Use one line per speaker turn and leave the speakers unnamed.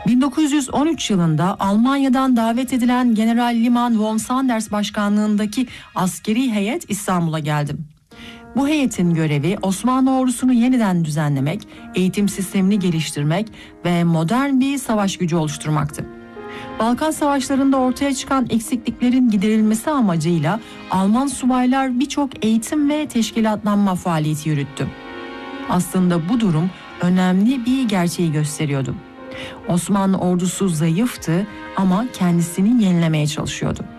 1913 yılında Almanya'dan davet edilen General Liman von Sanders başkanlığındaki askeri heyet İstanbul'a geldi. Bu heyetin görevi Osmanlı ordusunu yeniden düzenlemek, eğitim sistemini geliştirmek ve modern bir savaş gücü oluşturmaktı. Balkan Savaşları'nda ortaya çıkan eksikliklerin giderilmesi amacıyla Alman subaylar birçok eğitim ve teşkilatlanma faaliyeti yürüttü. Aslında bu durum önemli bir gerçeği gösteriyordu. Osmanlı ordusu zayıftı ama kendisini yenilemeye çalışıyordu.